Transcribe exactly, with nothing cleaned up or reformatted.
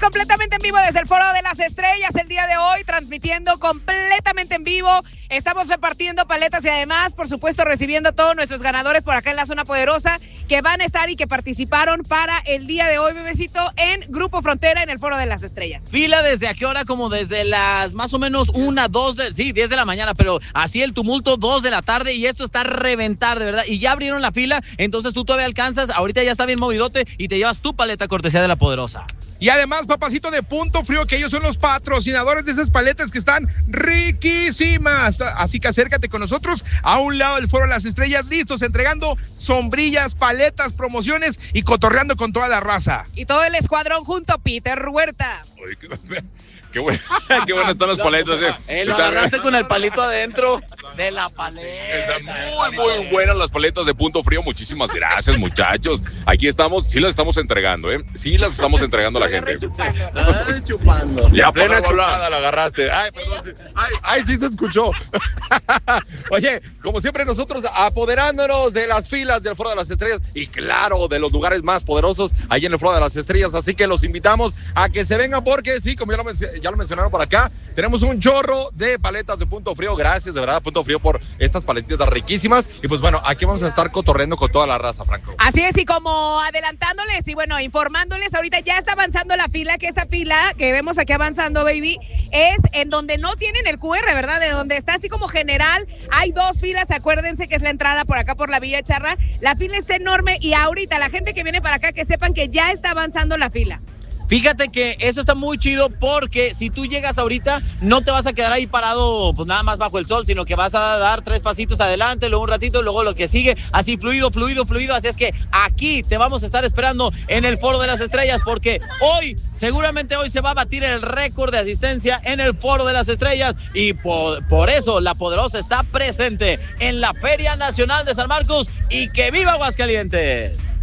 completamente en vivo desde el Foro de las Estrellas el día de hoy, transmitiendo completamente en vivo. Estamos repartiendo paletas y además, por supuesto, recibiendo a todos nuestros ganadores por acá en la zona poderosa que van a estar y que participaron para el día de hoy, bebecito, en Grupo Frontera en el Foro de las Estrellas. ¿Fila desde a qué hora? Como desde las más o menos una, dos, de, sí, diez de la mañana, pero así el tumulto, dos de la tarde, y esto está a reventar, de verdad. Y ya abrieron la fila, entonces tú todavía alcanzas, ahorita ya está bien movidote y te llevas tu paleta cortesía de La Poderosa. Y además, papacito de Punto Frío, que ellos son los patrocinadores de esas paletas que están riquísimas. Así que acércate con nosotros a un lado del Foro de las Estrellas, listos, entregando sombrillas, paletas, promociones y cotorreando con toda la raza. Y todo el escuadrón junto, Peter Huerta. Oye, qué, qué, bueno, qué bueno están las paletas. Eh. Eh, lo agarraste con el palito adentro de la paleta. Están muy, muy buenas las paletas de Punto Frío. Muchísimas gracias, muchachos. Aquí estamos, sí las estamos entregando, ¿eh? Sí las estamos entregando a la gente. Chupando, ¿no? Ay, chupando. Ya Plena por chupada la agarraste. Ay, perdón. Ay, ay, sí se escuchó. Oye, como siempre nosotros apoderándonos de las filas del Foro de las Estrellas y claro, de los lugares más poderosos ahí en el Foro de las Estrellas. Así que los invitamos a que se vengan porque sí, como ya lo, ya lo mencionaron por acá, tenemos un chorro de paletas de Punto Frío. Gracias de verdad a Punto Frío por estas paletitas riquísimas. Y pues bueno, aquí vamos a estar cotorreando con toda la raza, Franco. Así es, y como adelantándoles y bueno, informándoles, ahorita ya está avanzando la fila, que esa fila que vemos aquí avanzando, baby, es en donde no tienen el cu erre, ¿verdad? De donde está así como general, hay dos filas, acuérdense que es la entrada por acá por la Villa Charra, la fila está enorme y ahorita la gente que viene para acá que sepan que ya está avanzando la fila. Fíjate que eso está muy chido porque si tú llegas ahorita no te vas a quedar ahí parado pues nada más bajo el sol, sino que vas a dar tres pasitos adelante, luego un ratito, luego lo que sigue, así fluido, fluido, fluido. Así es que aquí te vamos a estar esperando en el Foro de las Estrellas porque hoy, seguramente hoy se va a batir el récord de asistencia en el Foro de las Estrellas y por, por eso La Poderosa está presente en la Feria Nacional de San Marcos y que viva Aguascalientes.